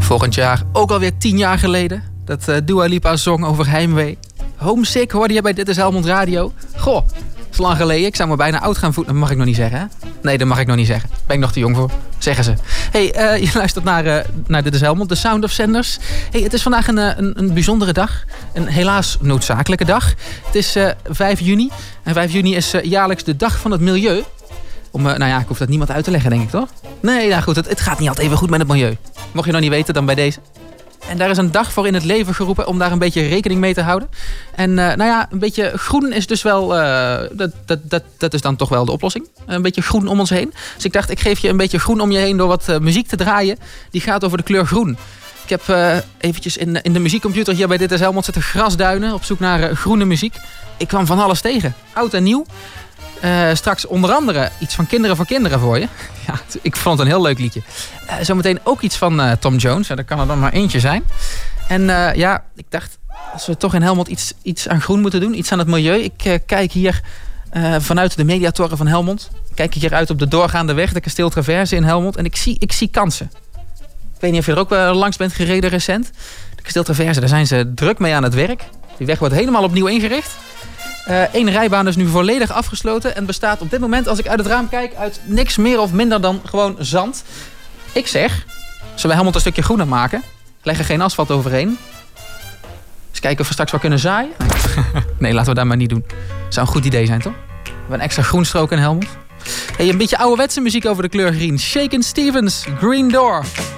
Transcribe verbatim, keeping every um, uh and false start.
Volgend jaar, ook alweer tien jaar geleden, dat uh, Dua Lipa zong over heimwee. Homesick hoorde je bij Dit is Helmond Radio. Goh, dat is lang geleden. Ik zou me bijna oud gaan voelen. Dat mag ik nog niet zeggen, hè? Nee, dat mag ik nog niet zeggen. Daar ben ik nog te jong voor, zeggen ze. Hey, uh, je luistert naar, uh, naar Dit is Helmond, de Sound of Sanders. Hey, het is vandaag een, een, een bijzondere dag. Een helaas noodzakelijke dag. Het is uh, vijf juni. En vijf juni is uh, jaarlijks de dag van het milieu. Om, uh, nou ja, ik hoef dat niemand uit te leggen, denk ik, toch? Nee, nou goed, het, het gaat niet altijd even goed met het milieu. Mocht je nog niet weten, dan bij deze. En daar is een dag voor in het leven geroepen om daar een beetje rekening mee te houden. En uh, nou ja, een beetje groen is dus wel, uh, dat, dat, dat, dat is dan toch wel de oplossing. Een beetje groen om ons heen. Dus ik dacht, ik geef je een beetje groen om je heen door wat uh, muziek te draaien. Die gaat over de kleur groen. Ik heb uh, eventjes in, in de muziekcomputer hier bij Dit is Helmond zitten grasduinen op zoek naar uh, groene muziek. Ik kwam van alles tegen. Oud en nieuw. Uh, straks onder andere iets van Kinderen voor Kinderen voor je. Ja, ik vond het een heel leuk liedje. Uh, zometeen ook iets van uh, Tom Jones. Ja, daar kan er dan maar eentje zijn. En uh, ja, ik dacht, als we toch in Helmond iets, iets aan groen moeten doen. Iets aan het milieu. Ik uh, kijk hier uh, vanuit de Mediatoren van Helmond. Kijk ik hier uit op de doorgaande weg. De Kasteel Traverse in Helmond. En ik zie, ik zie kansen. Ik weet niet of je er ook uh, langs bent gereden recent. De Kasteel Traverse, daar zijn ze druk mee aan het werk. Die weg wordt helemaal opnieuw ingericht. Eén uh, rijbaan is nu volledig afgesloten en bestaat op dit moment, als ik uit het raam kijk, uit niks meer of minder dan gewoon zand. Ik zeg, zullen we Helmond een stukje groener maken? Leg er geen asfalt overheen. Eens kijken of we straks wel kunnen zaaien. Nee, laten we dat maar niet doen. Zou een goed idee zijn, toch? We hebben een extra groenstrook in Helmond. Hey, een beetje ouderwetse muziek over de kleur groen. Shakin' Stevens, Green Door.